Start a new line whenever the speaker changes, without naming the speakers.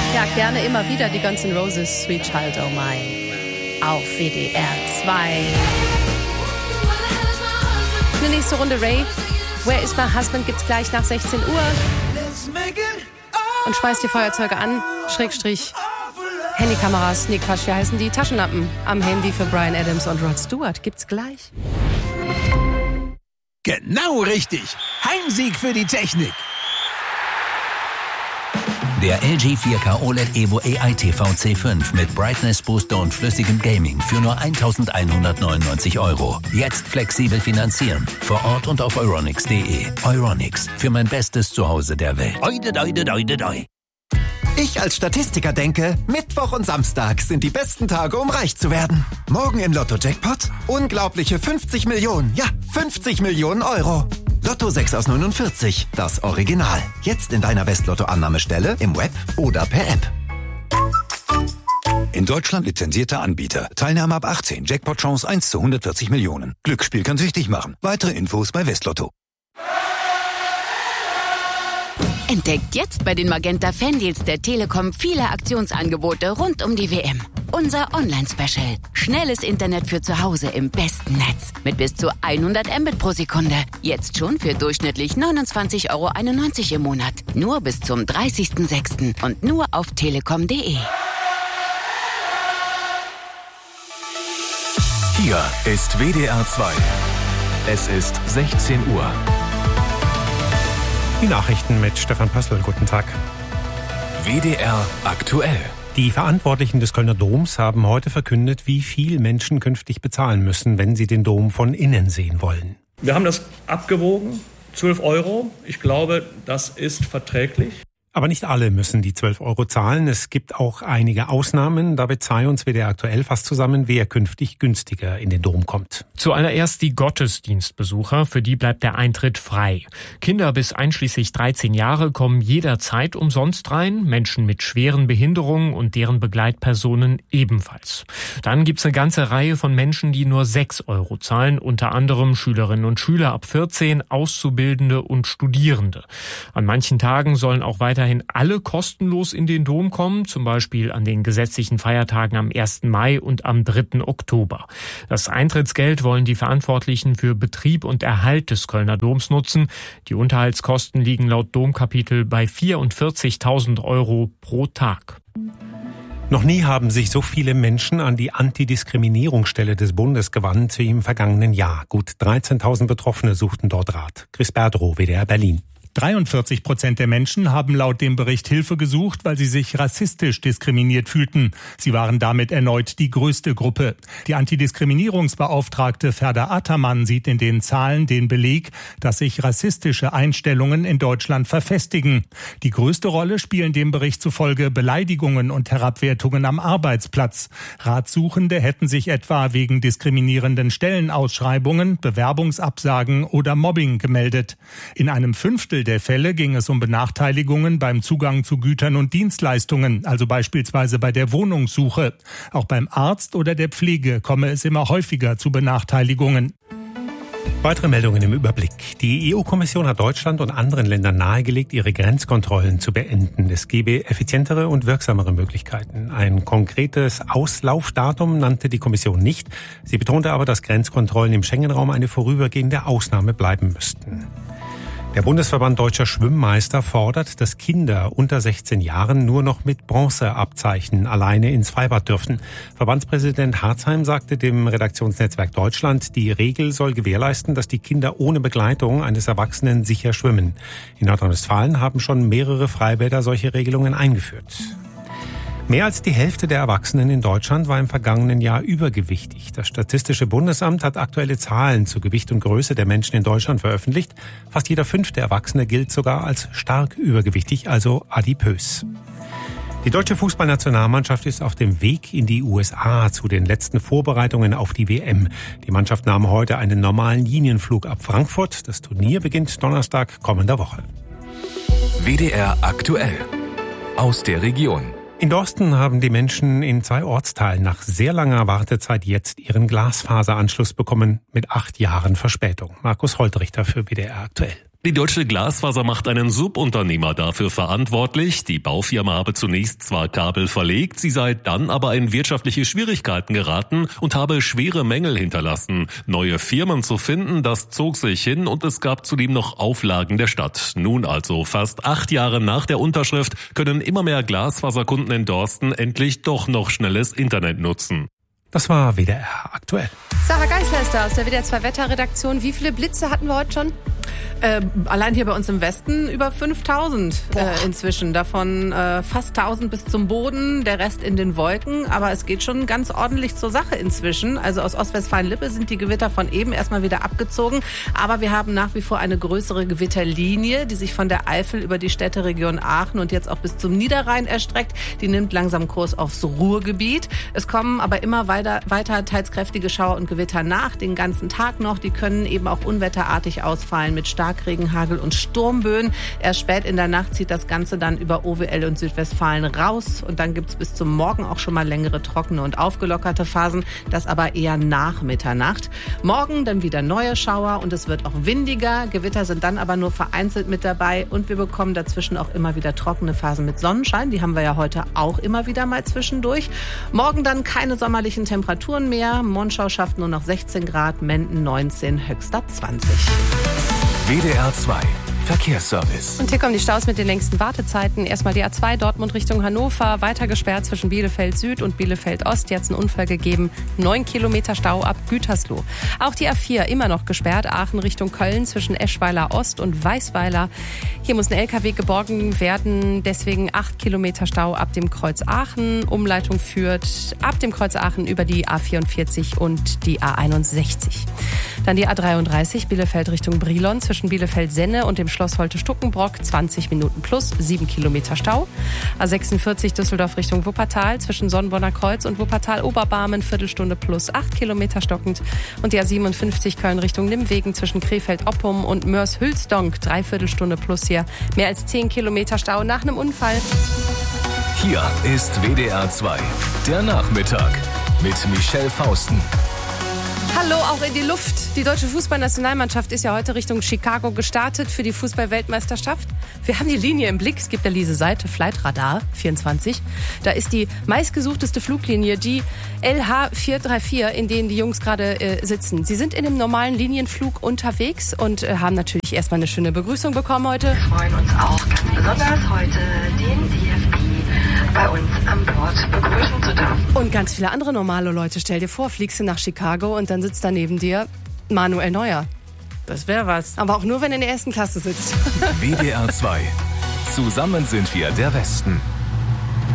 Ja, gerne immer wieder die Guns N' Roses Sweet Child O' Mine auf WDR 2. Eine nächste Runde Ray. Where is my husband gibt's gleich nach 16 Uhr. Und schmeißt die Feuerzeuge an, Schrägstrich, Handykameras, nee Quatsch, wie heißen die? Taschenlampen am Handy für Bryan Adams und Rod Stewart gibt's gleich.
Genau richtig. Heimsieg für die Technik.
Der LG 4K OLED Evo AI TV C5 mit Brightness Booster und flüssigem Gaming für nur 1.199 €. Jetzt flexibel finanzieren. Vor Ort und auf euronics.de. Euronics, für mein bestes Zuhause der Welt.
Ich als Statistiker denke, Mittwoch und Samstag sind die besten Tage, um reich zu werden. Morgen im Lotto-Jackpot unglaubliche 50 Millionen. Ja, 50 Millionen €. Lotto 6 aus 49, das Original. Jetzt in deiner Westlotto-Annahmestelle, im Web oder per App.
In Deutschland lizenzierter Anbieter. Teilnahme ab 18. Jackpot-Chance 1 zu 140 Millionen. Glücksspiel kann süchtig machen. Weitere Infos bei Westlotto.
Entdeckt jetzt bei den Magenta Fandeals der Telekom viele Aktionsangebote rund um die WM. Unser Online-Special. Schnelles Internet für zu Hause im besten Netz. Mit bis zu 100 Mbit pro Sekunde. Jetzt schon für durchschnittlich 29,91 € im Monat. Nur bis zum 30.06. und nur auf telekom.de.
Hier ist WDR 2. Es ist 16 Uhr.
Die Nachrichten mit Stefan Pössl. Guten Tag.
WDR aktuell.
Die Verantwortlichen des Kölner Doms haben heute verkündet, wie viel Menschen künftig bezahlen müssen, wenn sie den Dom von innen sehen wollen.
Wir haben das abgewogen, 12 €. Ich glaube, das ist verträglich.
Aber nicht alle müssen die 12 € zahlen. Es gibt auch einige Ausnahmen. Dabei zeigt uns WDR aktuell fast zusammen, wer künftig günstiger in den Dom kommt.
Zuallererst die Gottesdienstbesucher. Für die bleibt der Eintritt frei. Kinder bis einschließlich 13 Jahre kommen jederzeit umsonst rein. Menschen mit schweren Behinderungen und deren Begleitpersonen ebenfalls. Dann gibt's eine ganze Reihe von Menschen, die nur 6 € zahlen. Unter anderem Schülerinnen und Schüler ab 14, Auszubildende und Studierende. An manchen Tagen sollen auch weiterhin alle kostenlos in den Dom kommen, zum Beispiel an den gesetzlichen Feiertagen am 1. Mai und am 3. Oktober. Das Eintrittsgeld wollen die Verantwortlichen für Betrieb und Erhalt des Kölner Doms nutzen. Die Unterhaltskosten liegen laut Domkapitel bei 44.000 € pro Tag.
Noch nie haben sich so viele Menschen an die Antidiskriminierungsstelle des Bundes gewandt wie im vergangenen Jahr. Gut 13.000 Betroffene suchten dort Rat. Chris Berdrow, WDR Berlin.
43% der Menschen haben laut dem Bericht Hilfe gesucht, weil sie sich rassistisch diskriminiert fühlten. Sie waren damit erneut die größte Gruppe. Die Antidiskriminierungsbeauftragte Ferda Ataman sieht in den Zahlen den Beleg, dass sich rassistische Einstellungen in Deutschland verfestigen. Die größte Rolle spielen dem Bericht zufolge Beleidigungen und Herabwertungen am Arbeitsplatz. Ratsuchende hätten sich etwa wegen diskriminierenden Stellenausschreibungen, Bewerbungsabsagen oder Mobbing gemeldet. In einem Fünftel der Fälle ging es um Benachteiligungen beim Zugang zu Gütern und Dienstleistungen, also beispielsweise bei der Wohnungssuche. Auch beim Arzt oder der Pflege komme es immer häufiger zu Benachteiligungen.
Weitere Meldungen im Überblick. Die EU-Kommission hat Deutschland und anderen Ländern nahegelegt, ihre Grenzkontrollen zu beenden. Es gebe effizientere und wirksamere Möglichkeiten. Ein konkretes Auslaufdatum nannte die Kommission nicht. Sie betonte aber, dass Grenzkontrollen im Schengen-Raum eine vorübergehende Ausnahme bleiben müssten. Der Bundesverband Deutscher Schwimmmeister fordert, dass Kinder unter 16 Jahren nur noch mit Bronzeabzeichen alleine ins Freibad dürfen. Verbandspräsident Harzheim sagte dem Redaktionsnetzwerk Deutschland, die Regel soll gewährleisten, dass die Kinder ohne Begleitung eines Erwachsenen sicher schwimmen. In Nordrhein-Westfalen haben schon mehrere Freibäder solche Regelungen eingeführt. Mehr als die Hälfte der Erwachsenen in Deutschland war im vergangenen Jahr übergewichtig. Das Statistische Bundesamt hat aktuelle Zahlen zu Gewicht und Größe der Menschen in Deutschland veröffentlicht. Fast jeder 5. Erwachsene gilt sogar als stark übergewichtig, also adipös. Die deutsche Fußballnationalmannschaft ist auf dem Weg in die USA zu den letzten Vorbereitungen auf die WM. Die Mannschaft nahm heute einen normalen Linienflug ab Frankfurt. Das Turnier beginnt Donnerstag kommender Woche.
WDR aktuell. Aus der Region.
In Dorsten haben die Menschen in 2 Ortsteilen nach sehr langer Wartezeit jetzt ihren Glasfaseranschluss bekommen, mit 8 Jahren Verspätung. Markus Holtrichter für WDR aktuell.
Die Deutsche Glasfaser macht einen Subunternehmer dafür verantwortlich. Die Baufirma habe zunächst zwar Kabel verlegt, sie sei dann aber in wirtschaftliche Schwierigkeiten geraten und habe schwere Mängel hinterlassen. Neue Firmen zu finden, das zog sich hin und es gab zudem noch Auflagen der Stadt. Nun also, fast 8 Jahre nach der Unterschrift, können immer mehr Glasfaserkunden in Dorsten endlich doch noch schnelles Internet nutzen.
Das war WDR aktuell.
Sarah Geisler ist da aus der WDR 2 Wetterredaktion. Wie viele Blitze hatten wir heute schon?
Allein hier bei uns im Westen über 5000 inzwischen. Davon fast 1000 bis zum Boden, der Rest in den Wolken. Aber es geht schon ganz ordentlich zur Sache inzwischen. Also aus Ostwestfalen-Lippe sind die Gewitter von eben erstmal wieder abgezogen. Aber wir haben nach wie vor eine größere Gewitterlinie, die sich von der Eifel über die Städteregion Aachen und jetzt auch bis zum Niederrhein erstreckt. Die nimmt langsam Kurs aufs Ruhrgebiet. Es kommen aber immer weiter teils kräftige Schauer und Gewitter nach, den ganzen Tag noch. Die können eben auch unwetterartig ausfallen mit Starkregen, Hagel und Sturmböen. Erst spät in der Nacht zieht das Ganze dann über OWL und Südwestfalen raus. Und dann gibt's bis zum Morgen auch schon mal längere trockene und aufgelockerte Phasen. Das aber eher nach Mitternacht. Morgen dann wieder neue Schauer und es wird auch windiger. Gewitter sind dann aber nur vereinzelt mit dabei. Und wir bekommen dazwischen auch immer wieder trockene Phasen mit Sonnenschein. Die haben wir ja heute auch immer wieder mal zwischendurch. Morgen dann keine sommerlichen Temperaturen mehr. Monschau schafft nur noch 16 Grad, Menden 19, Höxter 20.
WDR 2 Verkehrsservice.
Und hier kommen die Staus mit den längsten Wartezeiten. Erstmal die A2 Dortmund Richtung Hannover, weiter gesperrt zwischen Bielefeld Süd und Bielefeld Ost. Hier hat es einen Unfall gegeben. 9 Kilometer Stau ab Gütersloh. Auch die A4 immer noch gesperrt. Aachen Richtung Köln zwischen Eschweiler Ost und Weißweiler. Hier muss ein LKW geborgen werden. Deswegen 8 Kilometer Stau ab dem Kreuz Aachen. Umleitung führt ab dem Kreuz Aachen über die A44 und die A61. Dann die A33 Bielefeld Richtung Brilon zwischen Bielefeld-Senne und dem Schloss Holte-Stuckenbrock 20 Minuten plus 7 Kilometer Stau. A46 Düsseldorf Richtung Wuppertal zwischen Sonnenborner Kreuz und Wuppertal-Oberbarmen Viertelstunde plus 8 Kilometer stockend. Und die A57 Köln Richtung Nimwegen zwischen Krefeld-Oppum und Mörs-Hülsdonk 3/4 Stunde plus hier. Mehr als 10 Kilometer Stau nach einem Unfall.
Hier ist WDR 2, der Nachmittag mit Michelle Fausten.
Hallo auch in die Luft. Die deutsche Fußballnationalmannschaft ist ja heute Richtung Chicago gestartet für die Fußball-Weltmeisterschaft. Wir haben die Linie im Blick. Es gibt ja diese Seite Flightradar 24. Da ist die meistgesuchteste Fluglinie, die LH434, in denen die Jungs gerade sitzen. Sie sind in einem normalen Linienflug unterwegs und haben natürlich erstmal eine schöne Begrüßung bekommen heute.
Wir freuen uns auch ganz besonders heute den DFB bei uns an Bord begrüßen zu dürfen.
Und ganz viele andere normale Leute. Stell dir vor, fliegst du nach Chicago und dann sitzt da neben dir Manuel Neuer.
Das wäre was.
Aber auch nur, wenn er in der ersten Klasse sitzt.
WDR 2. Zusammen sind wir der Westen.